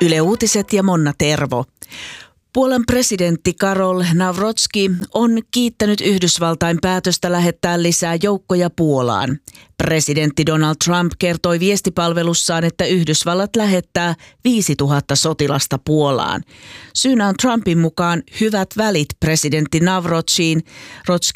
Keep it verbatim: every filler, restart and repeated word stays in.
Yle Uutiset ja Monna Tervo. Puolan presidentti Karol Nawrocki on kiittänyt Yhdysvaltain päätöstä lähettää lisää joukkoja Puolaan. Presidentti Donald Trump kertoi viestipalvelussaan, että Yhdysvallat lähettää viisituhatta sotilasta Puolaan. Syynä on Trumpin mukaan hyvät välit presidentti Nawrockiin.